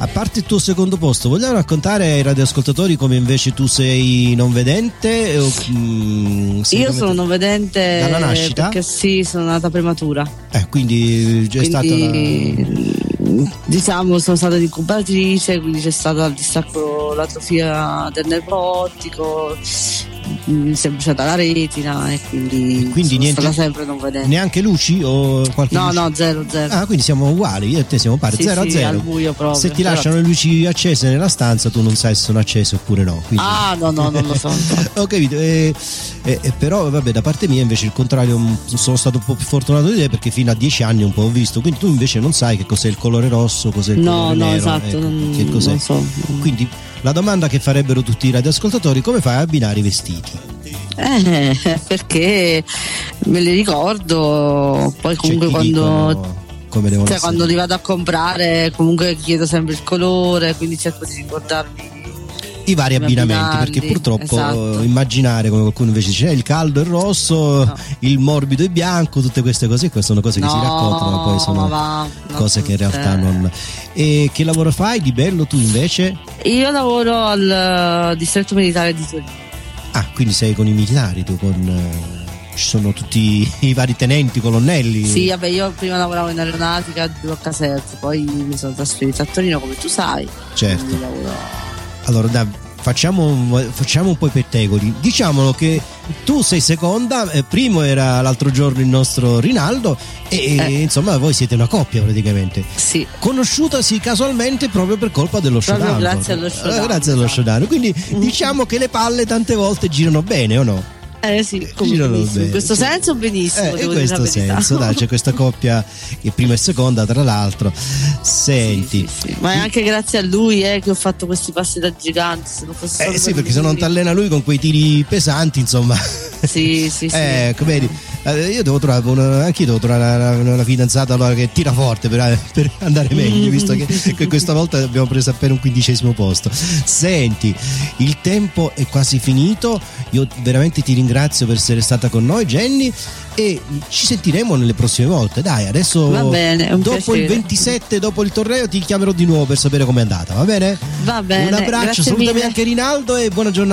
A parte il tuo secondo posto, vogliamo raccontare ai radioascoltatori come invece tu sei non vedente? Io sono non vedente dalla nascita? perché sì, sono nata prematura. Quindi è stata diciamo, sono stata incubatrice, quindi c'è stato il distacco, l'atrofia del nervo ottico, si è bruciata la retina e quindi sono niente, stata sempre non vedente. Neanche luci o qualche luce? No, zero. Quindi siamo uguali, io e te siamo pari, 0 a 0. Al buio proprio. Se ti lasciano le luci accese nella stanza, tu non sai se sono accese oppure no. Quindi... no, non lo so. Ho capito, però vabbè, da parte mia invece il contrario, sono stato un po' più fortunato di te perché fino a 10 anni un po' ho visto, quindi tu invece non sai che cos'è il colore rosso, cos'è il colore nero. Esatto, che cos'è. non so. Quindi la domanda che farebbero tutti i radioascoltatori: come fai a abbinare i vestiti? Perché me li ricordo, poi comunque quando li vado a comprare comunque chiedo sempre il colore, quindi cerco di ricordarmi i vari abbinamenti, perché purtroppo immaginare, come qualcuno invece dice, il caldo è rosso, il morbido è bianco, tutte queste cose qua sono cose che si raccontano, ma poi sono cose che in realtà non. E che lavoro fai di bello tu invece? Io lavoro al distretto militare di Torino. Quindi sei con i militari, tu ci sono tutti i vari tenenti, colonnelli? Sì, vabbè, io prima lavoravo in aeronautica a Caserta, poi mi sono trasferita a Torino, come tu sai. Certo. Allora dai, facciamo un po' i pettegoli. Diciamolo che tu sei seconda, primo era l'altro giorno il nostro Rinaldo e insomma voi siete una coppia praticamente. Sì. Conosciutasi casualmente proprio per colpa dello showdown. Grazie allo showdown. Grazie allo showdown. Quindi diciamo che le palle tante volte girano bene, o no? Sì, in questo senso benissimo. In questo senso, dai, c'è questa coppia che prima e seconda, tra l'altro. Senti, sì. Ma è anche grazie a lui che ho fatto questi passi da gigante. Se non fosse perché se non ti allena lui con quei tiri pesanti, insomma. Sì. Vedi, io devo trovare una fidanzata allora che tira forte per andare meglio, visto che questa volta abbiamo preso appena un 15° posto. Senti, il tempo è quasi finito. Io veramente ti ringrazio per essere stata con noi, Jenny, e ci sentiremo nelle prossime volte. Dai, adesso va bene, dopo piacere. Il 27, dopo il torneo, ti chiamerò di nuovo per sapere com'è andata, va bene? Va bene. Un abbraccio, salutami anche Rinaldo e buona giornata.